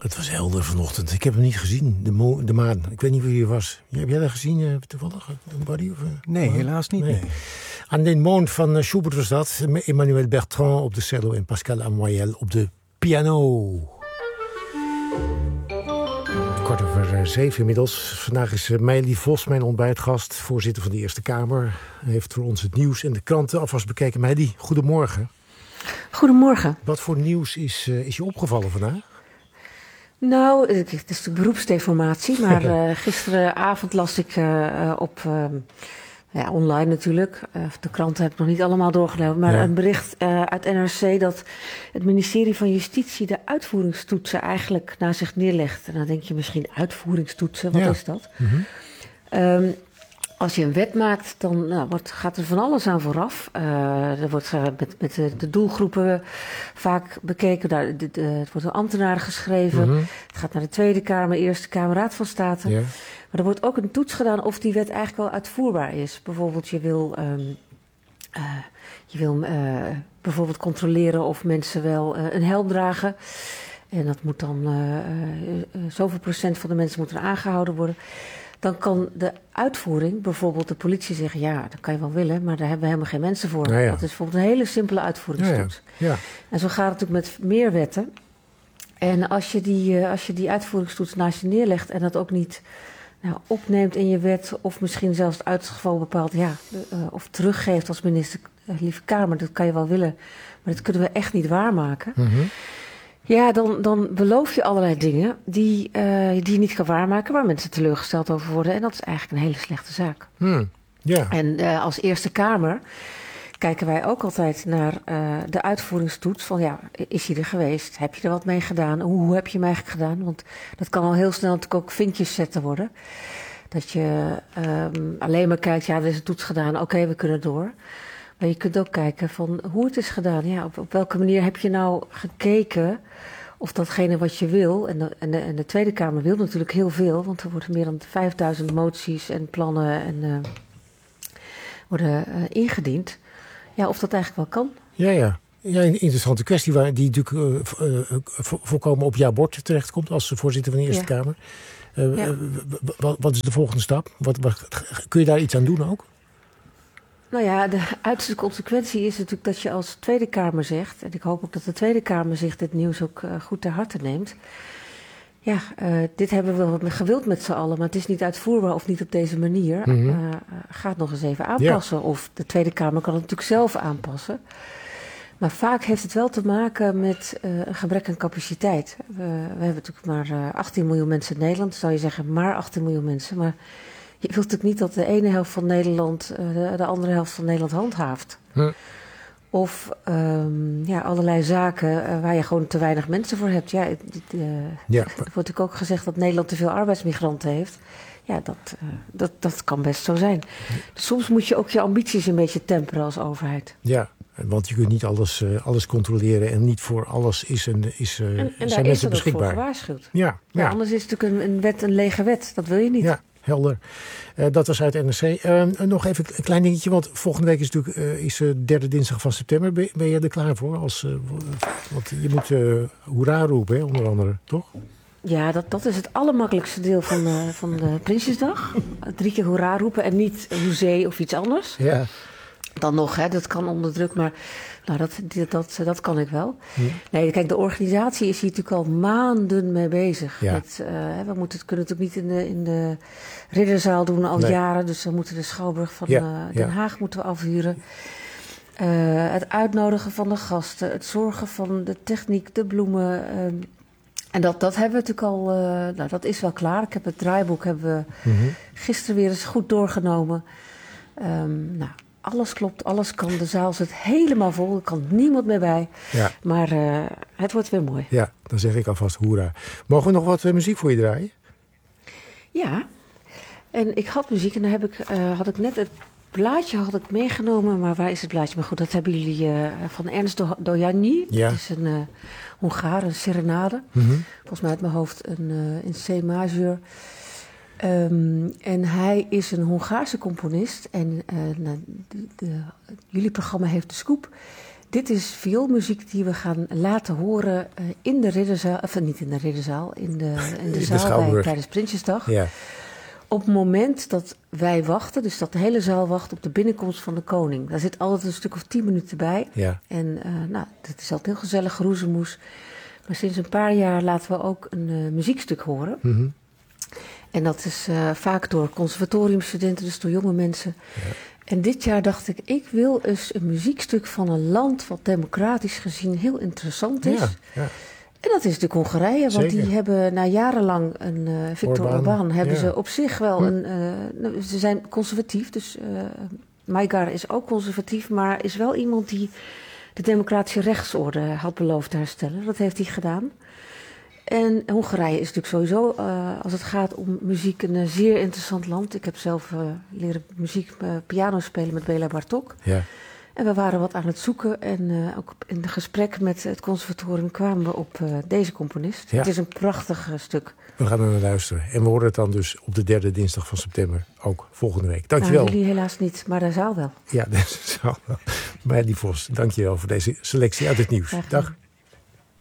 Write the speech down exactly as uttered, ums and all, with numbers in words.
Het was helder vanochtend. Ik heb hem niet gezien, de, mo- de maan. Ik weet niet wie hij was. Heb jij dat gezien uh, toevallig, Barry? Of, uh, nee, uh, helaas niet. Nee. Nee. Aan den Mond van uh, Schubert was dat. Emmanuel Bertrand op de cello en Pascal Amoyel op de piano. Kwart over uh, zeven inmiddels. Vandaag is uh, Meili Vos mijn ontbijtgast, voorzitter van de Eerste Kamer. Hij heeft voor ons het nieuws en de kranten alvast bekeken. Meili, goedemorgen. Goedemorgen. Wat voor nieuws is, uh, is je opgevallen vandaag? Nou, het is de beroepsdeformatie, maar uh, gisteravond las ik uh, op, uh, ja, online natuurlijk, uh, de kranten heb ik nog niet allemaal doorgenomen, maar ja. een bericht uh, uit N R C dat het ministerie van Justitie de uitvoeringstoetsen eigenlijk naar zich neerlegt. En dan denk je misschien uitvoeringstoetsen, wat ja. is dat? Mm-hmm. Um, Als je een wet maakt, dan nou, wordt, gaat er van alles aan vooraf. Uh, er wordt uh, met, met de, de doelgroepen vaak bekeken. Daar, de, de, het wordt door ambtenaren geschreven. Mm-hmm. Het gaat naar de Tweede Kamer, Eerste Kamer, Raad van State. Yeah. Maar er wordt ook een toets gedaan of die wet eigenlijk wel uitvoerbaar is. Bijvoorbeeld je wil, um, uh, je wil uh, bijvoorbeeld controleren of mensen wel uh, een helm dragen. En dat moet dan, uh, uh, zoveel procent van de mensen moet er aangehouden worden. Dan kan de uitvoering, bijvoorbeeld de politie zeggen... ja, dat kan je wel willen, maar daar hebben we helemaal geen mensen voor. Ja, ja. Dat is bijvoorbeeld een hele simpele uitvoeringstoets. Ja, ja. Ja. En zo gaat het natuurlijk met meer wetten. En als je die, als je die uitvoeringstoets naast je neerlegt... en dat ook niet nou, opneemt in je wet... of misschien zelfs het uitgeval bepaalt... ja, uh, of teruggeeft als minister, uh, lieve Kamer, dat kan je wel willen... maar dat kunnen we echt niet waarmaken... Mm-hmm. Ja, dan, dan beloof je allerlei dingen die, uh, die je niet kan waarmaken... waar mensen teleurgesteld over worden. En dat is eigenlijk een hele slechte zaak. Hmm, yeah. En uh, als Eerste Kamer kijken wij ook altijd naar uh, de uitvoeringstoets... van ja, is hij er geweest? Heb je er wat mee gedaan? Hoe, hoe heb je hem eigenlijk gedaan? Want dat kan al heel snel natuurlijk ook vinkjes zetten worden. Dat je um, alleen maar kijkt, ja, er is een toets gedaan, oké, okay, we kunnen door... Maar je kunt ook kijken van hoe het is gedaan. Ja, op, op welke manier heb je nou gekeken of datgene wat je wil... En de, en, de, en de Tweede Kamer wil natuurlijk heel veel... want er worden meer dan vijfduizend moties en plannen en, uh, worden uh, ingediend. Ja, of dat eigenlijk wel kan. Ja, ja. Ja, een interessante kwestie waar die natuurlijk uh, uh, volkomen op jouw bord terechtkomt... als voorzitter van de Eerste ja. Kamer. Uh, ja. uh, wat, wat is de volgende stap? Wat, wat, kun je daar iets aan doen ook? Nou ja, de uiterste consequentie is natuurlijk dat je als Tweede Kamer zegt... en ik hoop ook dat de Tweede Kamer zich dit nieuws ook uh, goed ter harte neemt... ja, uh, dit hebben we wel gewild met z'n allen... maar het is niet uitvoerbaar of niet op deze manier. Mm-hmm. Uh, ga het nog eens even aanpassen. Ja. Of de Tweede Kamer kan het natuurlijk zelf aanpassen. Maar vaak heeft het wel te maken met uh, een gebrek aan capaciteit. We, we hebben natuurlijk maar uh, achttien miljoen mensen in Nederland. Dan zou je zeggen maar achttien miljoen mensen, maar... Je wilt natuurlijk niet dat de ene helft van Nederland uh, de, de andere helft van Nederland handhaaft. Hm. Of um, ja, allerlei zaken uh, waar je gewoon te weinig mensen voor hebt. Ja, uh, ja. Er wordt natuurlijk ook gezegd dat Nederland te veel arbeidsmigranten heeft. Ja, dat, uh, dat, dat kan best zo zijn. Dus soms moet je ook je ambities een beetje temperen als overheid. Ja, want je kunt niet alles, uh, alles controleren en niet voor alles is een, is, uh, en, en zijn mensen beschikbaar. Voor gewaarschuwd. Ja, ja. Ja, anders is het natuurlijk een, een wet, een lege wet. Dat wil je niet. Ja. Helder. Uh, dat was uit N R C. Uh, nog even een klein dingetje, want volgende week is natuurlijk uh, is uh, derde dinsdag van september. Ben, ben je er klaar voor? Als, uh, want je moet uh, hoera roepen, hè, onder andere, toch? Ja, dat, dat is het allermakkelijkste deel van, uh, van de Prinsjesdag. Drie keer hoera roepen en niet hoezee of iets anders. Ja. Dan nog, hè, dat kan onder druk, maar nou, dat, dat, dat, dat kan ik wel. Ja. Nee, kijk, de organisatie is hier natuurlijk al maanden mee bezig. Ja. Met, uh, we moeten het kunnen natuurlijk niet in de, in de Ridderzaal doen al nee. jaren. Dus we moeten de Schouwburg van ja. uh, Den Haag ja. moeten we afhuren. Uh, het uitnodigen van de gasten, het zorgen van de techniek, de bloemen. Uh, en dat, dat hebben we natuurlijk al, uh, nou, dat is wel klaar. Ik heb het draaiboek hebben we mm-hmm. gisteren weer eens goed doorgenomen. Um, nou, alles klopt, alles kan. De zaal zit helemaal vol, er kan niemand meer bij. Ja. Maar uh, het wordt weer mooi. Ja, dan zeg ik alvast hoera. Mogen we nog wat uh, muziek voor je draaien? Ja, en ik had muziek en dan heb ik, uh, had ik net het blaadje had ik meegenomen. Maar waar is het blaadje? Maar goed, dat hebben jullie uh, van Ernst Do- Dojani. Ja. Dat is een uh, Hongaar, een serenade. Mm-hmm. Volgens mij uit mijn hoofd een, uh, in C-majeur. Um, en hij is een Hongaarse componist. En uh, nou, de, de, jullie programma heeft de scoop. dit is vioolmuziek die we gaan laten horen uh, in de Ridderzaal. Of niet in de Ridderzaal, in de, in de, in de zaal bij, tijdens Prinsjesdag. Ja. Op het moment dat wij wachten, dus dat de hele zaal wacht op de binnenkomst van de koning. Daar zit altijd een stuk of tien minuten bij. Ja. En uh, nou, het is altijd heel gezellig, roezemoes. Maar sinds een paar jaar laten we ook een uh, muziekstuk horen. Mm-hmm. En dat is uh, vaak door conservatoriumstudenten, dus door jonge mensen. Ja. En dit jaar dacht ik, ik wil eens een muziekstuk van een land wat democratisch gezien heel interessant is. Ja, ja. En dat is natuurlijk Hongarije, want Zeker. die hebben na jarenlang een uh, Viktor Orbán, Orbán hebben ja. ze op zich wel hm. een... Uh, ze zijn conservatief, dus uh, Magyar is ook conservatief, maar is wel iemand die de democratische rechtsorde had beloofd te herstellen. Dat heeft hij gedaan. En Hongarije is natuurlijk sowieso, uh, als het gaat om muziek, een uh, zeer interessant land. Ik heb zelf uh, leren muziek, uh, piano spelen met Béla Bartók. Ja. En we waren wat aan het zoeken en uh, ook in het gesprek met het conservatorium kwamen we op uh, deze componist. Ja. Het is een prachtig uh, stuk. We gaan er naar luisteren. En we horen het dan dus op de derde dinsdag van september, ook volgende week. Dankjewel. Nou, jullie helaas niet, maar de zaal wel. Ja, de zaal wel. Marley Vos, dankjewel voor deze selectie uit het nieuws. Dag.